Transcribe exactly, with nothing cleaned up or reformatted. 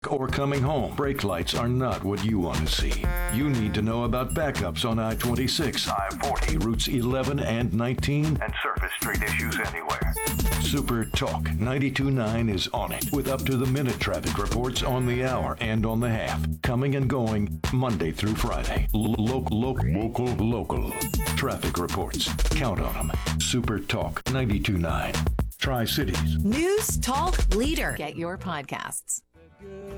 work or coming home, brake lights are not what you want to see. You need to know about backups on I twenty-six, I forty, routes eleven and nineteen, and surface street issues anywhere. Super Talk ninety-two point nine is on it with up-to-the-minute traffic reports on the hour and on the half, coming and going Monday through Friday. Local, local, local, local. Traffic reports. Count on them. Super Talk ninety-two point nine. Tri-Cities. News Talk Leader. Get your podcasts.